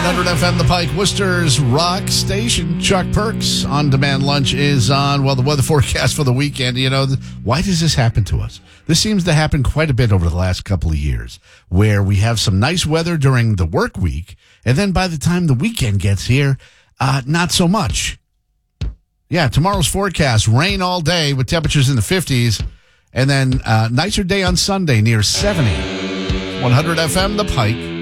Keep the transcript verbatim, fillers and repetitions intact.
hundred F M The Pike, Worcester's rock station. Chuck Perks On Demand Lunch is on. Well, the weather forecast for the weekend, you know, why does this happen to us? This seems to happen quite a bit over the last couple of years, where we have some nice weather during the work week, and then by the time the weekend gets here, uh, not so much. Yeah, tomorrow's forecast, rain all day with temperatures in the fifties, and then uh, nicer day on Sunday near seventy. one hundred F M The Pike.